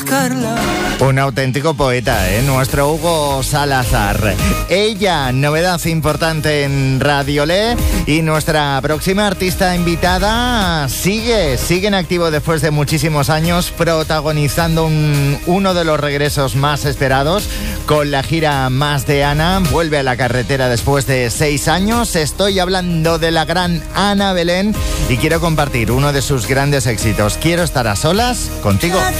buscarla. Un auténtico poeta, nuestro Hugo Salazar. Ella, novedad importante en Radiolé. Y nuestra próxima artista invitada sigue en activo después de muchísimos años, protagonizando uno de los regresos más esperados con la gira Más de Ana. Vuelve a la carretera después de 6 años. Estoy hablando de la gran Ana Belén y quiero compartir uno de sus grandes éxitos. Quiero estar a solas contigo.